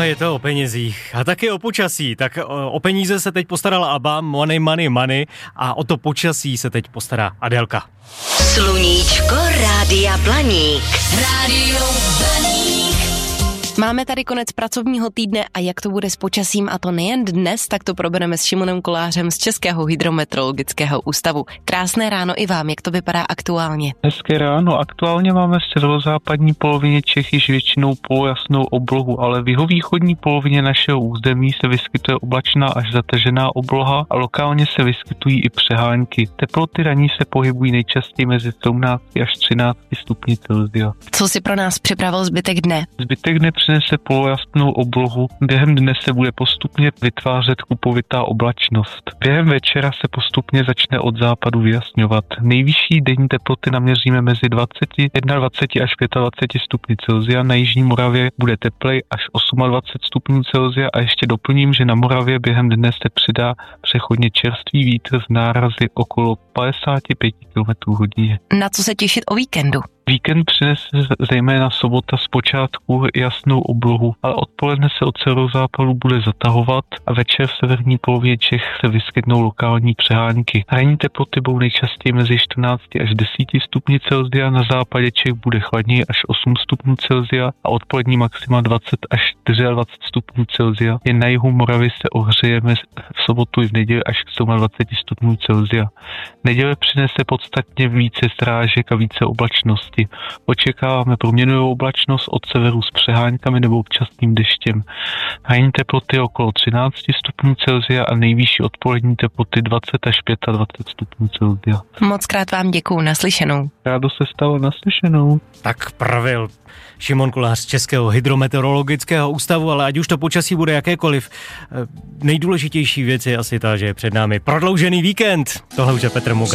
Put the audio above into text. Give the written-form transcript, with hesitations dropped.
je to o penězích a taky o počasí. Tak o peníze se teď postarala ABBA, Money, Money, Money, a o to počasí se teď postará Adélka. Sluníčko Rádia Blaník. Rádio Blaník. Máme tady konec pracovního týdne a jak to bude s počasím, a to nejen dnes, tak to probereme s Šimonem Kolářem z Českého hydrometeorologického ústavu. Krásné ráno i vám, jak to vypadá aktuálně? Hezké ráno, aktuálně máme v severozápadní polovině Čech již většinou polojasnou oblohu, ale v jihovýchodní polovině našeho území se vyskytuje oblačná až zatažená obloha a lokálně se vyskytují i přehánky. Teploty ranní se pohybují nejčastěji mezi 17 až 13 stupni Celsia. Co si pro nás připravil zbytek dne? Zbytek dne přinese polojasnou oblohu. Během dne se bude postupně vytvářet kupovitá oblačnost. Během večera se postupně začne od západu vyjasňovat. Nejvyšší denní teploty naměříme mezi 21 až 25 stupni Celsia. Na jižní Moravě bude teplej až 28 stupňů Celsia a ještě doplním, že na Moravě během dne se přidá přechodně čerstvý vítr z nárazy okolo 55 km/h. Na co se těšit o víkendu? Víkend přinese zejména sobota zpočátku jasnou oblohu, ale odpoledne se od severozápadu bude zatahovat a večer v severní polovině Čech se vyskytnou lokální přehánky. Ranní teploty budou nejčastěji mezi 14 až 10 stupni Celsia, na západě Čech bude chladněji až 8 stupňů Celsia a odpolední maxima 20 až 24 stupňů Celsia. Jen na jihu Moravy se ohřejeme v sobotu i v neděli až k 27 stupňů Celsia. Neděle přinese podstatně více srážek a více oblačnosti. Očekáváme proměnnou oblačnost od severu s přeháňkami nebo občasným deštěm. Ranní teploty okolo 13 stupňů Celsia a nejvyšší odpolední teploty 20 až 25 stupňů Celsia. Moc krát vám děkuju, naslyšenou. Rádo se stalo, naslyšenou. Tak pravil Šimon Kolář z Českého hydrometeorologického ústavu, ale ať už to počasí bude jakékoliv, nejdůležitější věc je asi ta, že je před námi prodloužený víkend. Tohle už je Petr Muga.